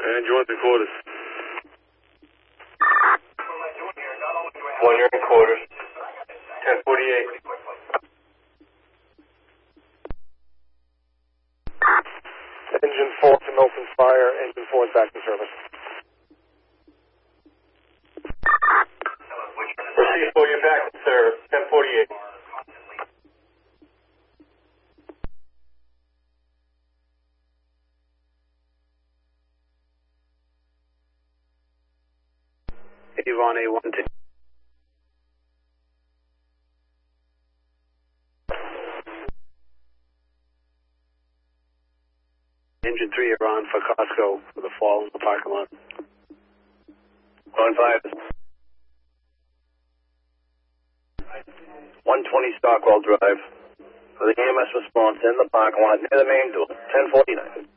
And you want the quarters? 1, you're in quarters. 1048. Engine 4 to open fire. Engine 4 is back to service. Receive 4, you're back to service. 1048. Avon A1 to Engine 3 are on for Costco for the fall in the parking lot. On 5. 120 Stockwell Drive. For the EMS response in the parking lot near the main door. 1049.